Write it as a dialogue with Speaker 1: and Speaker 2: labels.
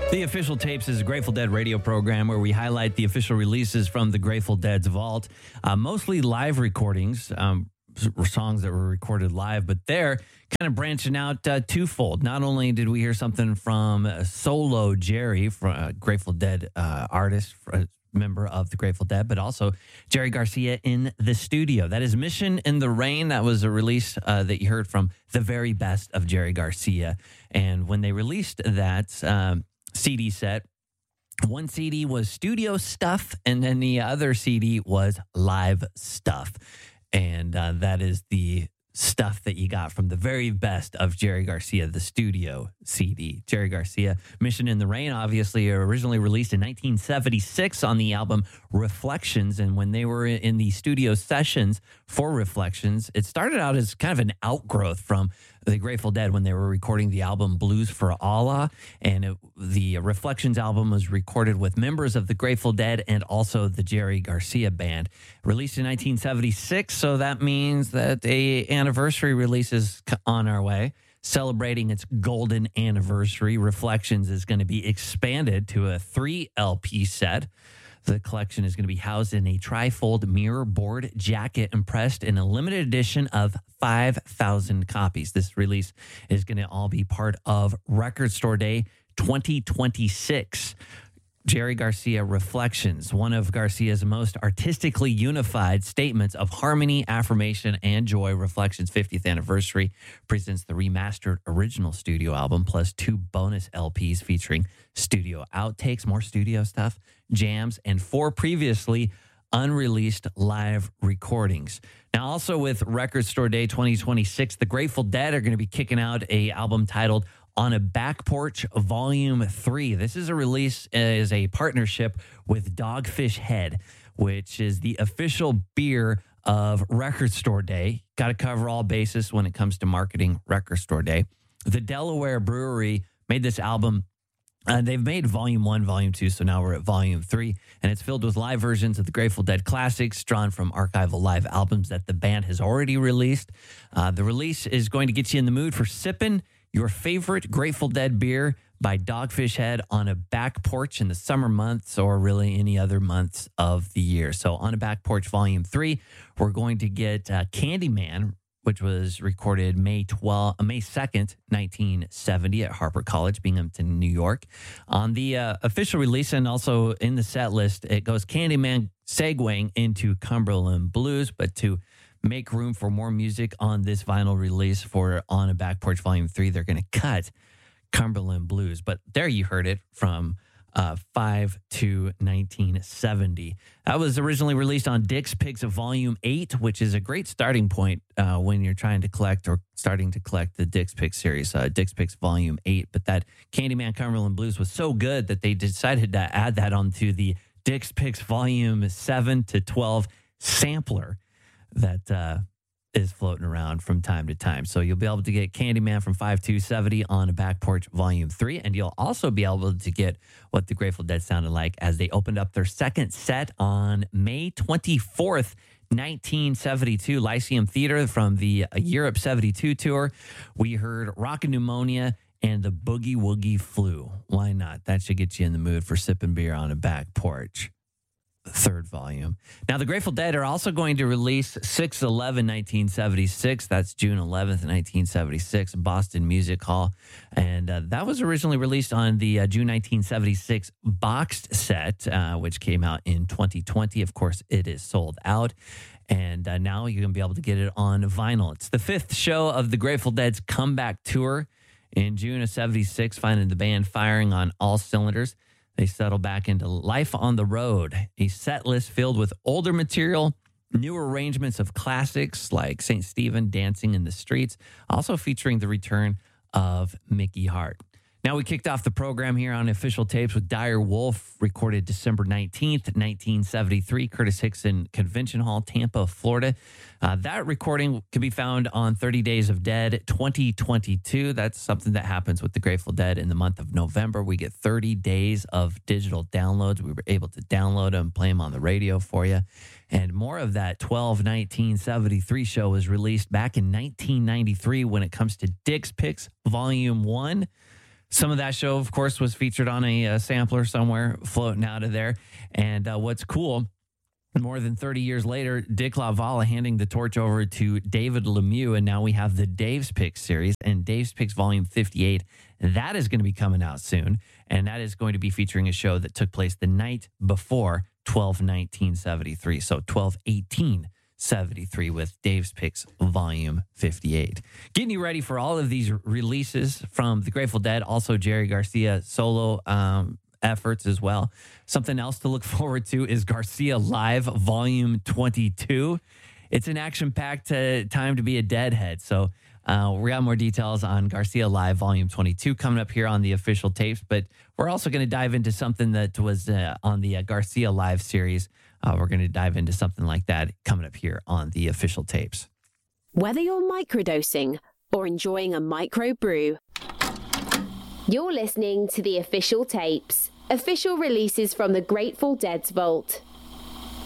Speaker 1: The Official Tapes is a Grateful Dead radio program where we highlight the official releases from the Grateful Dead's vault, mostly live recordings, songs that were recorded live, but they're kind of branching out twofold. Not only did we hear something from solo Jerry, a Grateful Dead artist, member of the Grateful Dead, but also Jerry Garcia in the studio. That is Mission in the Rain. That was a release that you heard from the very best of Jerry Garcia. And when they released that CD set, one CD was studio stuff, and then the other CD was live stuff. And that is the stuff that you got from the very best of Jerry Garcia, the studio CD. Jerry Garcia, Mission in the Rain, obviously originally released in 1976 on the album Reflections. And when they were in the studio sessions for Reflections, it started out as kind of an outgrowth from the Grateful Dead when they were recording the album Blues for Allah. And the Reflections album was recorded with members of the Grateful Dead and also the Jerry Garcia band. Released in 1976, so that means that a anniversary release is on our way. Celebrating its golden anniversary, Reflections is going to be expanded to a 3 LP set. The collection is going to be housed in a trifold mirror board jacket and pressed in a limited edition of 5,000 copies. This release is going to all be part of Record Store Day 2026. Jerry Garcia Reflections, one of Garcia's most artistically unified statements of harmony, affirmation, and joy. Reflections 50th anniversary presents the remastered original studio album plus 2 bonus LPs featuring studio outtakes, more studio stuff, jams, and 4 previously unreleased live recordings. Now, also with Record Store Day 2026, the Grateful Dead are going to be kicking out a album titled On a Back Porch Volume 3. This is a release as a partnership with Dogfish Head, which is the official beer of Record Store Day. Got to cover all bases when it comes to marketing Record Store Day. The Delaware Brewery made this album. They've made Volume 1, Volume 2, so now we're at Volume 3, and it's filled with live versions of the Grateful Dead classics drawn from archival live albums that the band has already released. The release is going to get you in the mood for sipping your favorite Grateful Dead beer by Dogfish Head on a back porch in the summer months or really any other months of the year. So On a Back Porch Volume 3, we're going to get Candyman, which was recorded May 2nd, 1970 at Harper College, Binghamton, New York. On the official release and also in the set list, it goes Candyman segueing into Cumberland Blues, but to make room for more music on this vinyl release for On a Back Porch Volume 3, they're going to cut Cumberland Blues. But there you heard it from 5 to 1970. That was originally released on Dick's Picks Volume 8, which is a great starting point when you're trying to collect or starting to collect the Dick's Picks series, Dick's Picks Volume 8. But that Candyman Cumberland Blues was so good that they decided to add that onto the Dick's Picks Volume 7 to 12 sampler that is floating around from time to time. So you'll be able to get Candyman from 5 to 70 On a Back Porch Volume 3, and you'll also be able to get what the Grateful Dead sounded like as they opened up their second set on May 24th, 1972, Lyceum Theater from the Europe 72 tour. We heard Rockin' Pneumonia and the Boogie Woogie Flu. Why not? That should get you in the mood for sipping beer on a back porch. Third volume. Now, the Grateful Dead are also going to release 6/11/1976. That's June 11th, 1976, Boston Music Hall. And that was originally released on the June 1976 boxed set, which came out in 2020. Of course, it is sold out. And now you're going to be able to get it on vinyl. It's the 5th show of the Grateful Dead's comeback tour in June of 76, finding the band firing on all cylinders. They settle back into life on the road, a set list filled with older material, new arrangements of classics like St. Stephen, Dancing in the Streets, also featuring the return of Mickey Hart. Now, we kicked off the program here on Official Tapes with Dire Wolf, recorded December 19th, 1973, Curtis Hickson Convention Hall, Tampa, Florida. That recording can be found on 30 Days of Dead 2022. That's something that happens with the Grateful Dead in the month of November. We get 30 days of digital downloads. We were able to download them, play them on the radio for you. And more of that 12/1973 show was released back in 1993 when it comes to Dick's Picks Volume 1. Some of that show, of course, was featured on a sampler somewhere floating out of there. And what's cool, more than 30 years later, Dick LaValla handing the torch over to David Lemieux, and now we have the Dave's Picks series and Dave's Picks Volume 58. That is going to be coming out soon, and that is going to be featuring a show that took place the night before 12/19/73, so 12/18/73 with Dave's Picks Volume 58. Getting you ready for all of these releases from the Grateful Dead, also Jerry Garcia solo efforts as well. Something else to look forward to is Garcia Live Volume 22. It's an action-packed time to be a Deadhead. So we got more details on Garcia Live Volume 22 coming up here on the official tapes. But we're also going to dive into something that was on the Garcia Live series. We're going to dive into something like that coming up here on the official tapes.
Speaker 2: Whether you're microdosing or enjoying a micro brew, you're listening to the official tapes, official releases from the Grateful Dead's vault.